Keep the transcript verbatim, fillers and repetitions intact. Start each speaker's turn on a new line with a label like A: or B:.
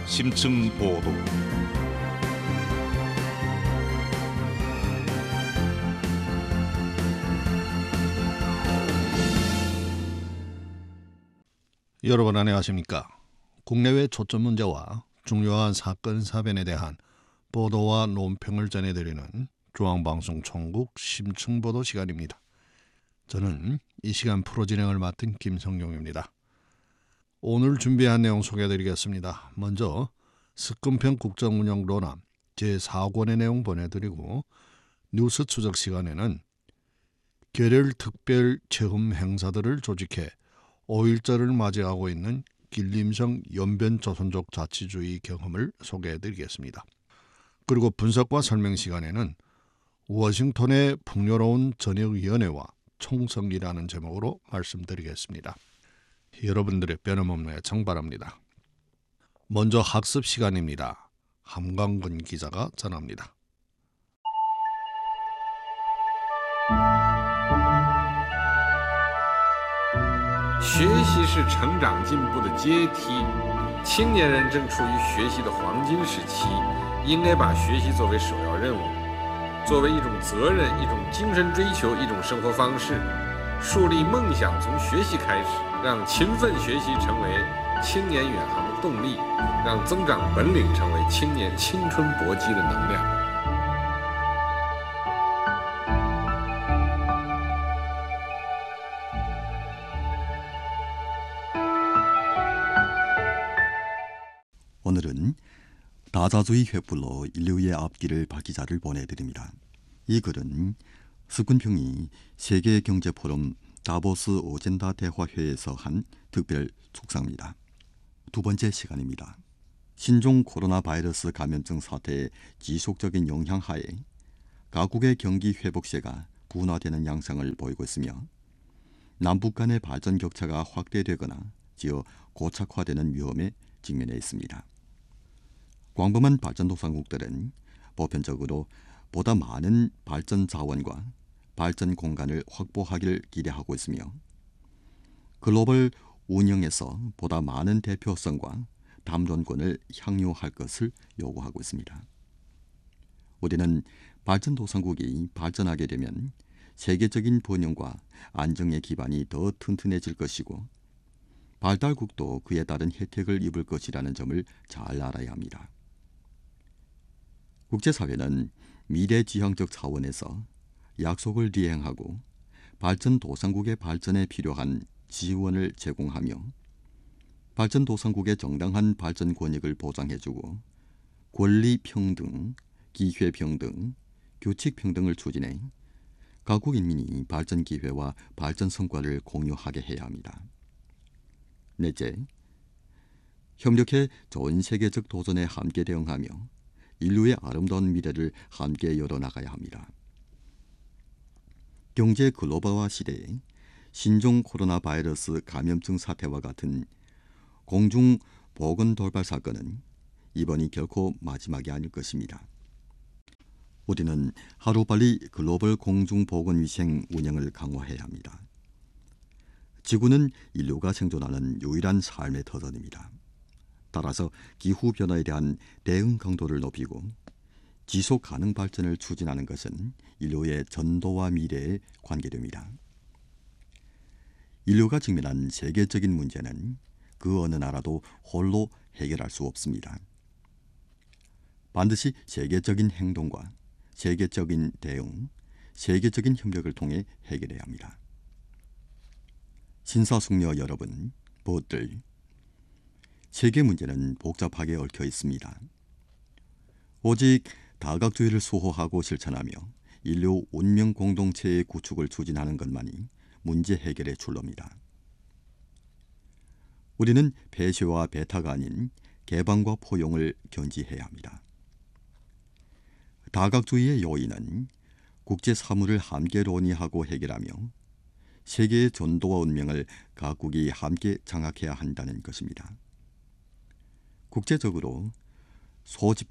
A: 심층 보도. 여러분 안녕하십니까? 국내외 초점 문제와 중요한 사건 사변에 대한 보도와 논평을 전해드리는 중앙방송 총국 심층보도 시간입니다. 저는 이 시간 프로 진행을 맡은 김성용입니다. 오늘 준비한 내용 소개해드리겠습니다. 먼저 스금평 국정운영 로남 제사 권의 내용 보내드리고 뉴스 추적 시간에는 결일 특별 체험 행사들을 조직해 오일절을 맞이하고 있는 길림성 연변조선족 자치주의 경험을 소개해드리겠습니다. 그리고 분석과 설명 시간에는 워싱턴의 풍요로운 저녁위원회와 총성이라는 제목으로 말씀드리겠습니다. 여러분들의 변함없는 애청 바랍니다. 먼저 학습 시간입니다. 함광근 기자가 전합니다.
B: 学习是成长进步的阶梯，青年人正处于学习的黄金时期，应该把学习作为首要任务，作为一种责任、一种精神追求、一种生活方式，树立梦想从学习开始，让勤奋学习成为青年远航的动力，让增长本领成为青年青春搏击的能量。
C: 오늘은 다자주의 횃불로 인류의 앞길을 밝히자를 보내드립니다. 이 글은 스군평이 세계경제포럼 다보스 오젠다 대화회에서 한 특별 축사입니다. 두 번째 시간입니다. 신종 코로나 바이러스 감염증 사태의 지속적인 영향 하에 각국의 경기 회복세가 둔화되는 양상을 보이고 있으며 남북 간의 발전 격차가 확대되거나 지어 고착화되는 위험에 직면해 있습니다. 광범한 발전도상국들은 보편적으로 보다 많은 발전 자원과 발전 공간을 확보하기를 기대하고 있으며 글로벌 운영에서 보다 많은 대표성과 담론권을 향유할 것을 요구하고 있습니다. 우리는 발전도상국이 발전하게 되면 세계적인 번영과 안정의 기반이 더 튼튼해질 것이고 발달국도 그에 따른 혜택을 입을 것이라는 점을 잘 알아야 합니다. 국제사회는 미래지향적 차원에서 약속을 이행하고 발전도상국의 발전에 필요한 지원을 제공하며 발전도상국의 정당한 발전 권익을 보장해주고 권리평등, 기회평등, 규칙평등을 추진해 각국 인민이 발전 기회와 발전 성과를 공유하게 해야 합니다. 넷째, 협력해 전 세계적 도전에 함께 대응하며 인류의 아름다운 미래를 함께 열어나가야 합니다. 경제 글로벌화 시대에 신종 코로나 바이러스 감염증 사태와 같은 공중 보건 돌발 사건은 이번이 결코 마지막이 아닐 것입니다. 우리는 하루빨리 글로벌 공중 보건 위생 운영을 강화해야 합니다. 지구는 인류가 생존하는 유일한 삶의 터전입니다. 따라서 기후변화에 대한 대응 강도를 높이고 지속 가능 발전을 추진하는 것은 인류의 전도와 미래에 관계됩니다. 인류가 직면한 세계적인 문제는 그 어느 나라도 홀로 해결할 수 없습니다. 반드시 세계적인 행동과 세계적인 대응, 세계적인 협력을 통해 해결해야 합니다. 신사숙녀 여러분, 무엇들 세계 문제는 복잡하게 얽혀 있습니다. 오직 다각주의를 수호하고 실천하며 인류 운명 공동체의 구축을 추진하는 것만이 문제 해결의 출로입니다. 우리는 폐쇄와 배타가 아닌 개방과 포용을 견지해야 합니다. 다각주의의 요인은 국제 사무를 함께 논의하고 해결하며 세계의 전도와 운명을 각국이 함께 장악해야 한다는 것입니다. 국제적으로 소집